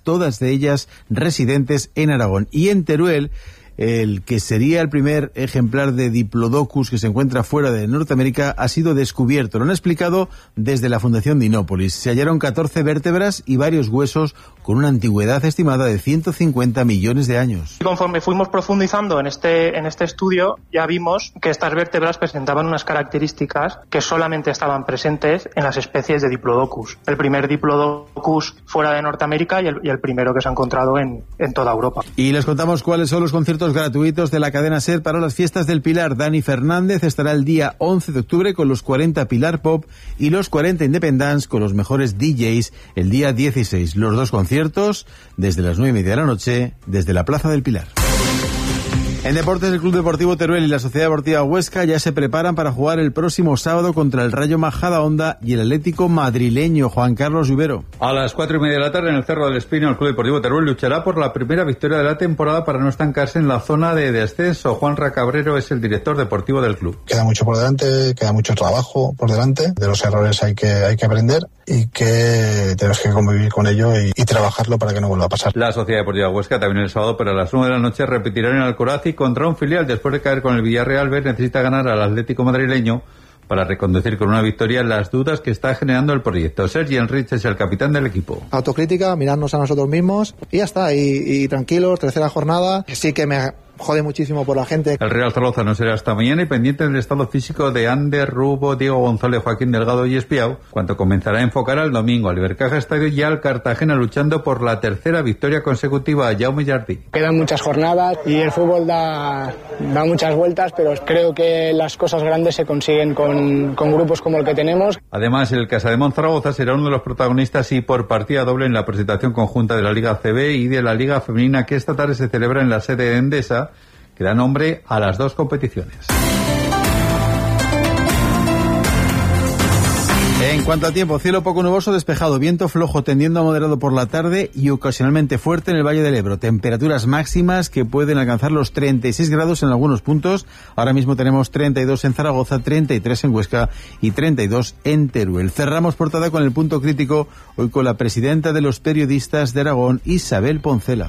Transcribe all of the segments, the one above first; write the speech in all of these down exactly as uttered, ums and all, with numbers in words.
todas de ellas residentes en Aragón. Y en Teruel, el que sería el primer ejemplar de Diplodocus que se encuentra fuera de Norteamérica ha sido descubierto. Lo han explicado desde la Fundación Dinópolis. Se hallaron catorce vértebras y varios huesos con una antigüedad estimada de ciento cincuenta millones de años. Y conforme fuimos profundizando en este, en este estudio, ya vimos que estas vértebras presentaban unas características que solamente estaban presentes en las especies de Diplodocus. El primer Diplodocus fuera de Norteamérica y el, y el primero que se ha encontrado en, en toda Europa. Y les contamos cuáles son los conciertos gratuitos de la cadena SER para las fiestas del Pilar. Dani Fernández estará el día once de octubre con los cuarenta Pilar Pop y los cuarenta Independence con los mejores D Js el día dieciséis. Los dos conciertos desde las nueve y media de la noche desde la Plaza del Pilar. En deportes, el Club Deportivo Teruel y la Sociedad Deportiva Huesca ya se preparan para jugar el próximo sábado contra el Rayo Majadahonda y el Atlético madrileño. Juan Carlos Rivero. A las cuatro y media de la tarde en el Cerro del Espino, el Club Deportivo Teruel luchará por la primera victoria de la temporada para no estancarse en la zona de descenso. Juan Racabrero es el director deportivo del club. Queda mucho por delante, queda mucho trabajo por delante. De los errores hay que, hay que aprender y que tenemos que convivir con ello y, y trabajarlo para que no vuelva a pasar. La Sociedad Deportiva Huesca también el sábado, pero a las nueve de la noche repetirán en Alcoraz y contra un filial. Después de caer con el Villarreal B, necesita ganar al Atlético madrileño para reconducir con una victoria las dudas que está generando el proyecto. Sergi Enrich es el capitán del equipo. Autocrítica, mirarnos a nosotros mismos y ya está, y, y tranquilos, tercera jornada. Sí que me jode muchísimo por la gente. El Real Zaragoza no será hasta mañana y pendiente del estado físico de Ander, Rubo, Diego González, Joaquín Delgado y Espiau, cuando comenzará a enfocar al domingo al Ibercaja Estadio y al Cartagena luchando por la tercera victoria consecutiva a Jaume Jardí. Quedan muchas jornadas y el fútbol da, da muchas vueltas, pero creo que las cosas grandes se consiguen con, con grupos como el que tenemos. Además, el Casademont Zaragoza será uno de los protagonistas y por partida doble en la presentación conjunta de la Liga C B y de la Liga Femenina que esta tarde se celebra en la sede de Endesa, que da nombre a las dos competiciones. En cuanto a tiempo, cielo poco nuboso despejado, viento flojo tendiendo a moderado por la tarde y ocasionalmente fuerte en el Valle del Ebro. Temperaturas máximas que pueden alcanzar los treinta y seis grados en algunos puntos. Ahora mismo tenemos treinta y dos en Zaragoza, treinta y tres en Huesca y treinta y dos en Teruel. Cerramos portada con el punto crítico, hoy con la presidenta de los periodistas de Aragón, Isabel Poncela.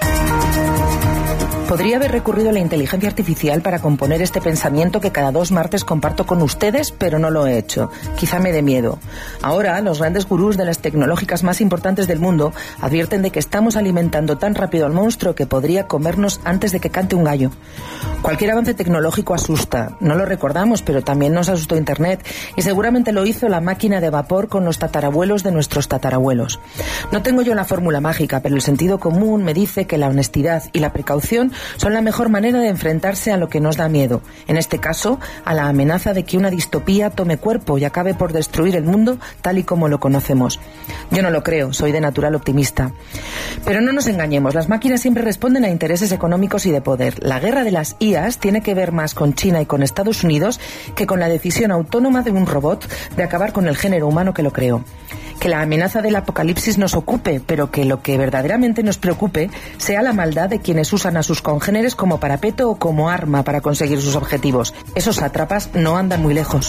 Podría haber recurrido a la inteligencia artificial para componer este pensamiento que cada dos martes comparto con ustedes, pero no lo he hecho. Quizá me dé miedo. Ahora, los grandes gurús de las tecnológicas más importantes del mundo advierten de que estamos alimentando tan rápido al monstruo que podría comernos antes de que cante un gallo. Cualquier avance tecnológico asusta. No lo recordamos, pero también nos asustó Internet y seguramente lo hizo la máquina de vapor con los tatarabuelos de nuestros tatarabuelos. No tengo yo la fórmula mágica, pero el sentido común me dice que la honestidad y la precaución son la mejor manera de enfrentarse a lo que nos da miedo. En este caso, a la amenaza de que una distopía tome cuerpo y acabe por destruir el mundo tal y como lo conocemos. Yo no lo creo, soy de natural optimista. Pero no nos engañemos, las máquinas siempre responden a intereses económicos y de poder. La guerra de las I As tiene que ver más con China y con Estados Unidos que con la decisión autónoma de un robot de acabar con el género humano que lo creó. Que la amenaza del apocalipsis nos ocupe, pero que lo que verdaderamente nos preocupe sea la maldad de quienes usan a sus congéneres como parapeto o como arma para conseguir sus objetivos. Esos sátrapas no andan muy lejos.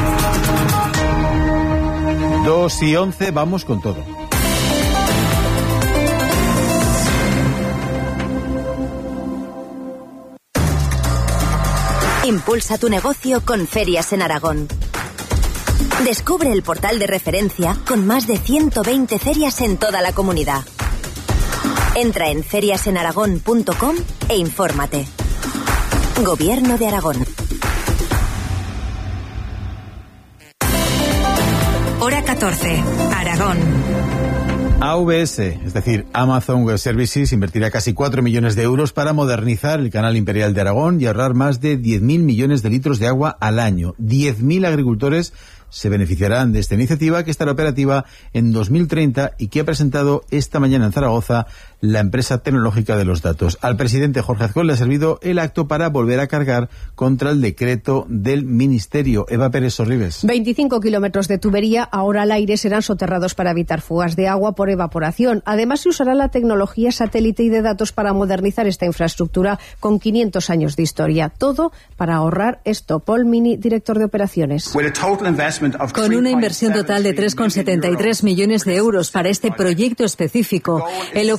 dos y once, vamos con todo. Impulsa tu negocio con Ferias en Aragón. Descubre el portal de referencia con más de ciento veinte ferias en toda la comunidad. Entra en ferias en aragón punto com e infórmate. Gobierno de Aragón. Hora catorce, Aragón. A V S, es decir, Amazon Web Services, invertirá casi cuatro millones de euros para modernizar el canal imperial de Aragón y ahorrar más de diez mil millones de litros de agua al año. diez mil agricultores se beneficiarán de esta iniciativa que estará operativa en dos mil treinta y que ha presentado esta mañana en Zaragoza la empresa tecnológica de los datos. Al presidente Jorge Azcón le ha servido el acto para volver a cargar contra el decreto del Ministerio. Eva Pérez Sorribes. veinticinco kilómetros de tubería ahora al aire serán soterrados para evitar fugas de agua por evaporación. Además, se usará la tecnología satélite y de datos para modernizar esta infraestructura con quinientos años de historia. Todo para ahorrar esto. Paul Mini, director de operaciones. Con una inversión total de tres coma setenta y tres millones de euros para este proyecto específico, el